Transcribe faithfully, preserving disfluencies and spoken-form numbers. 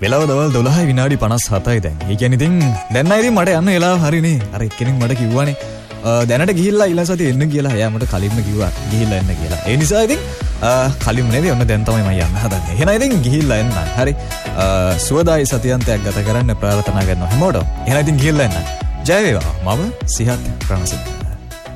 වෙලාව දවල් දොළහයි විනාඩි පනස් හතයි දැන්. ඒ කියන්නේ ඉතින් දැන් නෑ ඉතින් මට යන්න වෙලාව හරිනේ. අර එක්කෙනෙක් මට කිව්වනේ දැනට ගිහිල්ලා ඊළඟ සතියේ එන්න කියලා. එයා මට කලින්ම කිව්වා ගිහිල්ලා එන්න කියලා. ඒ නිසා ඉතින් කලින්ම නෙවෙයි ඔන්න දැන් තමයි මම යන්න හදන්නේ. එහෙනම් ඉතින් ගිහිල්ලා එන්න. හරි. සුවදායි සතියන්තයක් ගත කරන්න ප්‍රාර්ථනා කරනවා හැමෝටම. එහෙනම් ඉතින් ගිහිල්ලා එන්න. ජය වේවා. මම සිහත් ප්‍රණසිංහ.